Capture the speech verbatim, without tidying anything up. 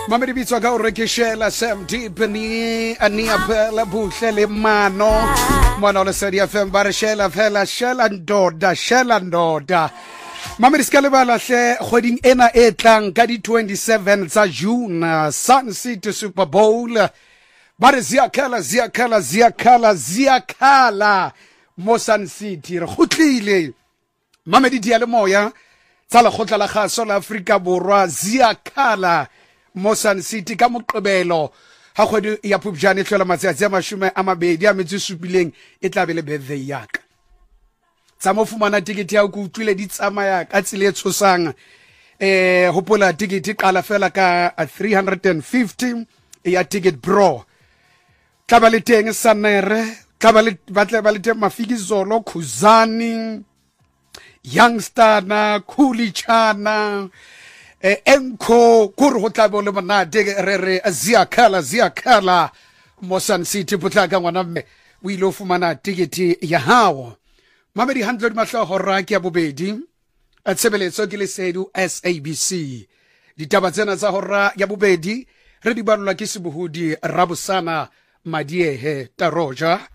Mamedi bitswa ka o rekishela Sam Deep ni ania phela buhle le mano mona le Sadia F M barishela phela shela ndoda shela ndoda. Mamedi ska lebala hle kgweding ena e tlang ka di twenty-seven tsa June, Sun City Super Bowl. Bare ziyakhala ziyakhala ziyakhala ziyakhala mo Sun City re khutlile. Mamedi dia le moya tsa le khotla la khaso la Afrika Borwa ziyakhala mo Sun City ka moqebelo ha kgwedi ya Phupjane e hlola matsatsi a mashome a mabedi a metso supileng e tla be le birthday yaka. Tsa mo fumana ticket ya go utlwile di tsamaya ka tsile e tshosang eh hopola ticket e qala fela ka three hundred fifty ya ticket bro. Tla ba le teng Sanere, tla ba le batla ba le teng Mafikizolo, Khuzani, Youngster na Kulichana eh enko kuri go tla bo le monate re re ziyakhala ziyakhala mo Sun City putlaka ngwana mme o ile o fumana ticket ya hao. Mamedi one hundred mahloho raki ya bobedi a tshebeletso ke Lesedu S A B C. Ditaba tsena tsa hora ya bobedi re di balwa ke Sebohodi Rabosana Madiehe Taroja.